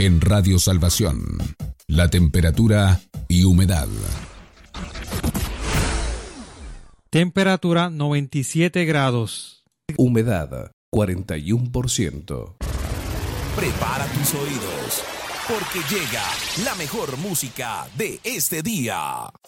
En Radio Salvación, la temperatura y humedad. Temperatura 97 grados. Humedad 41%. Prepara tus oídos, porque llega la mejor música de este día.